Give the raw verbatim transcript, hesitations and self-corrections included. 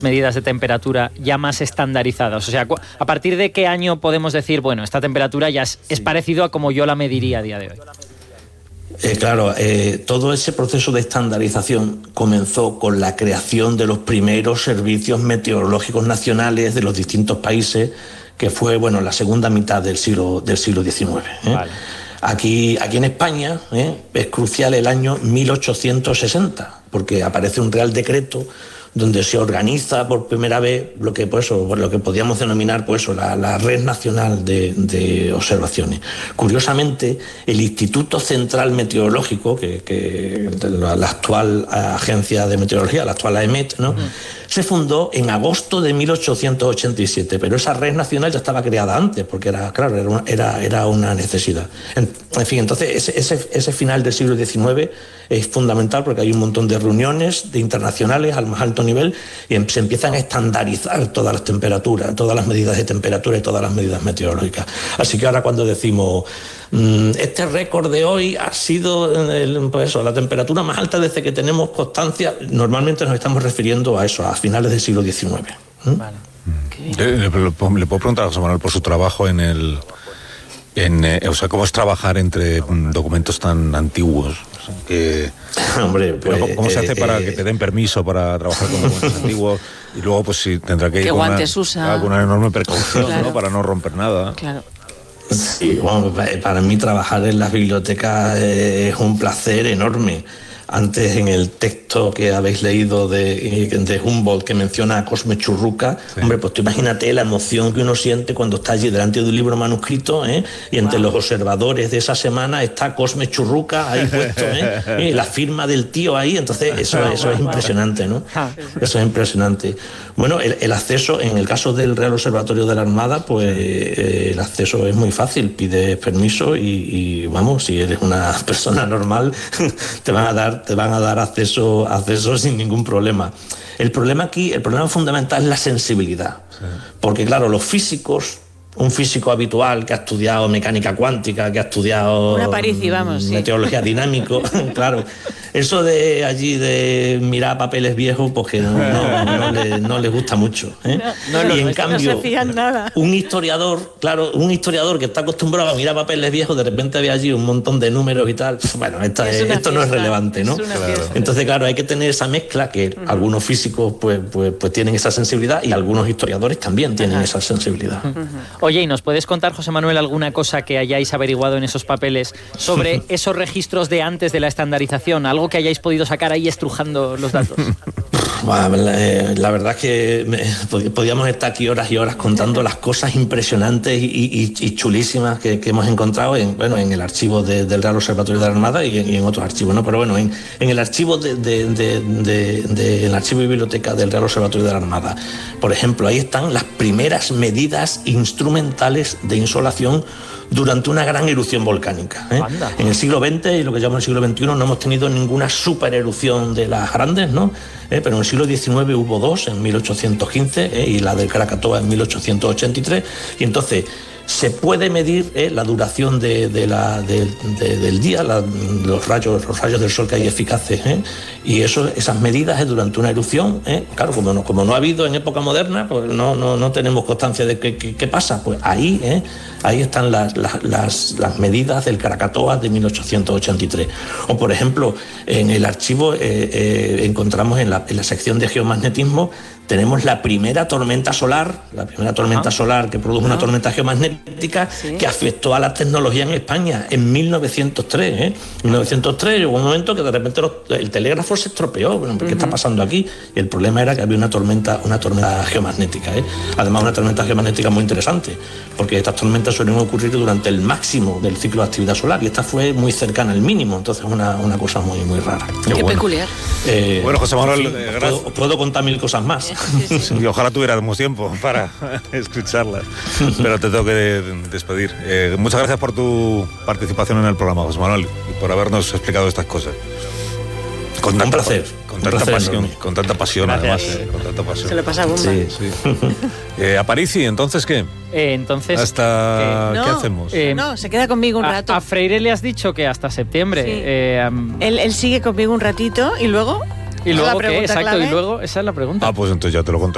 medidas de temperatura ya más estandarizadas? O sea, ¿a partir de qué año podemos decir, bueno, esta temperatura ya es, es parecido a como yo la mediría a día de hoy? Eh, claro, eh, todo ese proceso de estandarización comenzó con la creación de los primeros servicios meteorológicos nacionales de los distintos países, que fue, bueno, la segunda mitad del siglo, del siglo diecinueve. ¿eh? Vale. Aquí, aquí en España ¿eh? es crucial el año mil ochocientos sesenta, porque aparece un Real Decreto donde se organiza por primera vez lo que, pues, eso, lo que podríamos denominar pues, eso, la, la Red Nacional de, de Observaciones. Curiosamente, el Instituto Central Meteorológico, que, que la, la actual Agencia de Meteorología, la actual AEMET, ¿no? Uh-huh. se fundó en agosto de mil ochocientos ochenta y siete, pero esa red nacional ya estaba creada antes, porque era, claro, era una, era, era una necesidad. En, en fin, entonces ese, ese, ese final del siglo diecinueve es fundamental porque hay un montón de reuniones de internacionales al más alto nivel y se empiezan a estandarizar todas las temperaturas, todas las medidas de temperatura y todas las medidas meteorológicas. Así que ahora cuando decimos mmm, este récord de hoy ha sido el, pues eso, la temperatura más alta desde que tenemos constancia, normalmente nos estamos refiriendo a eso, a finales del siglo diecinueve. ¿Mm? Vale. Le, le, le puedo preguntar a José Manuel por su trabajo en el... En, eh, o sea, ¿cómo es trabajar entre um, documentos tan antiguos? O sea, que, Hombre, pues, ¿cómo, ¿Cómo se hace eh, para eh, que te den permiso para trabajar con documentos antiguos? Y luego, pues, si tendrá que ir ¿Qué con guantes una, usa? alguna enorme precaución, claro. ¿no? Para no romper nada. Claro. Sí, bueno, para mí trabajar en las bibliotecas es un placer enorme. Antes, en el texto que habéis leído de, de Humboldt, que menciona a Cosme Churruca, sí. hombre, pues tú imagínate la emoción que uno siente cuando está allí delante de un libro manuscrito, ¿eh? y entre wow. los observadores de esa semana está Cosme Churruca ahí puesto, ¿eh? y la firma del tío ahí, entonces eso, eso es impresionante, ¿no? Eso es impresionante. Bueno, el, el acceso, en el caso del Real Observatorio de la Armada, pues eh, el acceso es muy fácil, pides permiso y, y vamos, si eres una persona normal, te van a dar te van a dar acceso, acceso sin ningún problema. El problema aquí, el problema fundamental es la sensibilidad. Sí. Porque claro, los físicos, un físico habitual que ha estudiado mecánica cuántica, que ha estudiado Una Parisi, vamos, meteorología sí. dinámico, claro, eso de allí de mirar papeles viejos, pues que no, no, no, le, no les gusta mucho. ¿eh? No, no, y en no, cambio, no se fían nada. un historiador, claro, un historiador que está acostumbrado a mirar papeles viejos, de repente ve allí un montón de números y tal, bueno, esta es, esto fiesta, no es relevante, ¿no? Es claro. Entonces, claro, hay que tener esa mezcla que uh-huh. algunos físicos pues, pues, pues tienen esa sensibilidad y algunos historiadores también tienen uh-huh. esa sensibilidad. Uh-huh. Oye, ¿y nos puedes contar, José Manuel, alguna cosa que hayáis averiguado en esos papeles sobre esos registros de antes de la estandarización? Algo que hayáis podido sacar ahí estrujando los datos. Bueno, la, la verdad es que me, podíamos estar aquí horas y horas contando las cosas impresionantes y, y, y chulísimas que, que hemos encontrado en, bueno, en el archivo de, del Real Observatorio de la Armada y en, y en otros archivos, ¿no? Pero bueno, en, en el archivo de, de, de, de, de el archivo y biblioteca del Real Observatorio de la Armada, por ejemplo, ahí están las primeras medidas instrumentales de insolación durante una gran erupción volcánica. ¿eh? En el siglo veinte y lo que llamamos el siglo veintiuno no hemos tenido ninguna supererupción de las grandes, ¿no? ¿Eh? Pero en el siglo diecinueve hubo dos, en mil ochocientos quince ¿eh? y la del Krakatoa en mil ochocientos ochenta y tres, y entonces se puede medir eh, la duración de, de la, de, de, del día, la, los, rayos, los rayos del sol que hay eficaces, ¿eh? y eso, esas medidas eh, durante una erupción, ¿eh? claro, como no, como no ha habido en época moderna, pues no, no, no tenemos constancia de qué, qué, qué pasa, pues ahí, ¿eh? ahí están las, las, las, las medidas del Krakatoa de mil ochocientos ochenta y tres. O por ejemplo, en el archivo eh, eh, encontramos en la, en la sección de geomagnetismo, tenemos la primera tormenta solar, la primera tormenta Ajá. solar que produjo Ajá. una tormenta geomagnética ¿Sí? que afectó a la tecnología en España en mil novecientos tres. ¿eh? mil novecientos tres llegó un momento que de repente los, el telégrafo se estropeó. Bueno, ¿qué uh-huh. está pasando aquí? Y el problema era que había una tormenta, una tormenta geomagnética. ¿eh? Además, una tormenta geomagnética muy interesante, porque estas tormentas suelen ocurrir durante el máximo del ciclo de actividad solar y esta fue muy cercana al mínimo, entonces una, una cosa muy, muy rara. Qué, Qué bueno. peculiar. Eh, bueno, José Manuel, en fin, eh, puedo, puedo contar mil cosas más. Sí, sí, sí. Y ojalá tuviéramos tiempo para escucharlas, pero te tengo que despedir. Eh, muchas gracias por tu participación en el programa, José Manuel, y por habernos explicado estas cosas. Con tanta, Un placer. Con tanta placer pasión, enorme. con tanta pasión Gracias. además. Eh, con tanta pasión. Se le pasa bomba. Sí, sí. eh, a Parisi, ¿entonces qué? Eh, entonces, ¿Hasta eh, qué no, hacemos? Eh, no, se queda conmigo un rato. A, a Freire le has dicho que hasta septiembre. Sí. Eh, um, él, él sigue conmigo un ratito y luego... ¿Y luego la qué? pregunta Exacto, clave. y luego, esa es la pregunta. Ah, pues entonces ya te lo contaré.